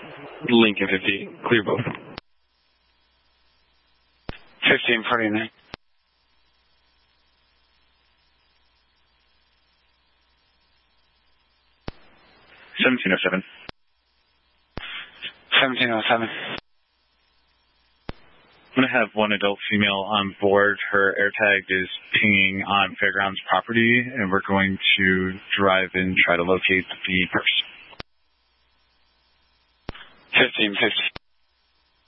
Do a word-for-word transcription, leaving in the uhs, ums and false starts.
Lincoln fifty, clear both. fifteen forty-nine. seventeen oh seven. seventeen oh seven. I'm going to have one adult female on board. Her AirTag is pinging on Fairgrounds property, and we're going to drive and try to locate the person. fifteen fifty.